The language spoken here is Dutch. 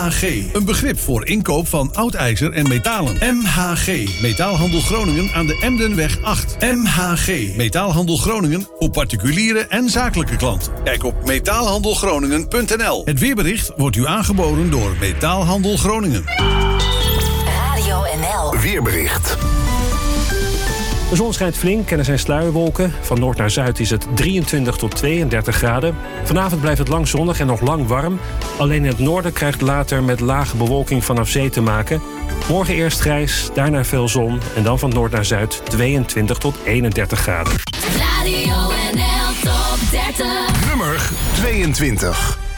MHG, een begrip voor inkoop van oud ijzer en metalen. MHG, Metaalhandel Groningen aan de Emdenweg 8. MHG, Metaalhandel Groningen voor particuliere en zakelijke klanten. Kijk op metaalhandelgroningen.nl. Het weerbericht wordt u aangeboden door Metaalhandel Groningen. Radio NL. Weerbericht. De zon schijnt flink en er zijn sluierwolken. Van noord naar zuid is het 23 tot 32 graden. Vanavond blijft het lang zonnig en nog lang warm. Alleen het noorden krijgt later met lage bewolking vanaf zee te maken. Morgen eerst grijs, daarna veel zon en dan van noord naar zuid 22 tot 31 graden. Radio NL Top 30. Nummer 22.